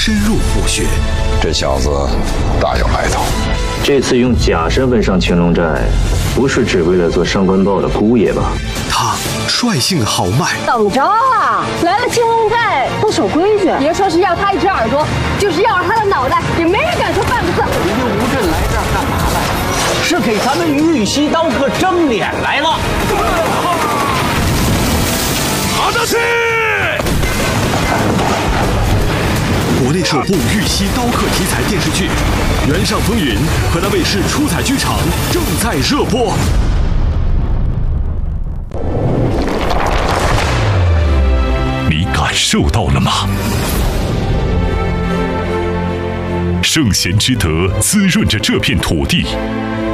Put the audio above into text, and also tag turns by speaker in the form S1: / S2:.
S1: 深入虎穴。
S2: 这小子大有来头。
S3: 这次用假身份上青龙寨，不是只为了做上官豹的姑爷吧？
S1: 他率性豪迈，
S4: 等着啊！来了青龙寨都守规矩，别说是要他一只耳朵，就是要了他的脑袋，也没人敢说半个字。
S5: 你们吴镇来这儿干嘛来？是给咱们玉溪刀客争脸来了。
S1: 好的是。国内首部玉溪刀客题材电视剧《原上风云》河南卫视出彩剧场正在热播。
S6: 你感受到了吗？圣贤之德滋润着这片土地，